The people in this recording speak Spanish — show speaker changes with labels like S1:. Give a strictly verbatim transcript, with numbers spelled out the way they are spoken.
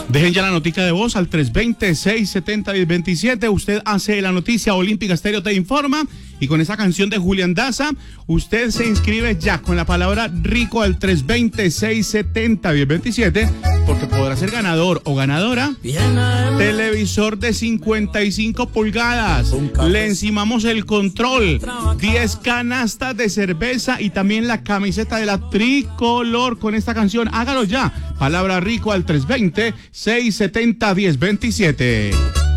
S1: Dejen ya la notica de voz al tres veinte, seiscientos setenta, diez veintisiete. Usted hace la noticia, Olímpica Estéreo te informa. Y con esa canción de Julián Daza, usted se inscribe ya con la palabra rico al tres veinte, seiscientos setenta, diez veintisiete, porque podrá ser ganador o ganadora. Televisor de cincuenta y cinco pulgadas. Le encimamos el control. diez canastas de cerveza y también la camiseta de la Tricolor con esta canción. Hágalo ya. Palabra rico al tres veinte, seiscientos setenta, diez veintisiete.